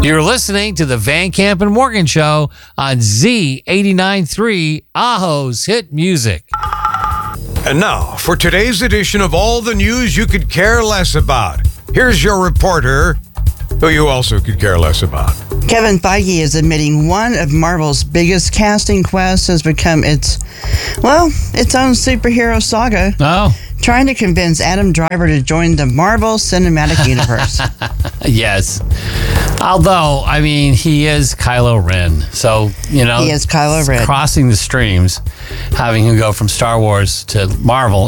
You're listening to the Van Camp and Morgan Show on Z89.3, Aho's Hit Music. And now, for today's edition of all the news you could care less about, here's your reporter, who you also could care less about. Kevin Feige is admitting one of Marvel's biggest casting quests has become its own superhero saga. Oh. Trying to convince Adam Driver to join the Marvel Cinematic Universe. Yes. Although, I mean, he is Kylo Ren. So, you know, he is Kylo Ren. Crossing the streams, having him go from Star Wars to Marvel